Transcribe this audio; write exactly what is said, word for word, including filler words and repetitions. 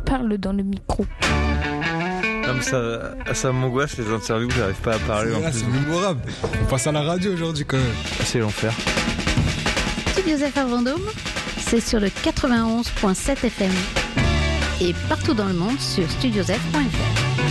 parle dans le micro. Non mais ça, ça m'angoisse les interviews, j'arrive pas à parler. C'est, en là, plus. c'est mémorable. On passe à la radio aujourd'hui quand même. C'est l'enfer. Studio F à Vendôme, c'est sur le quatre-vingt-onze virgule sept F M et partout dans le monde sur studiosf point f r.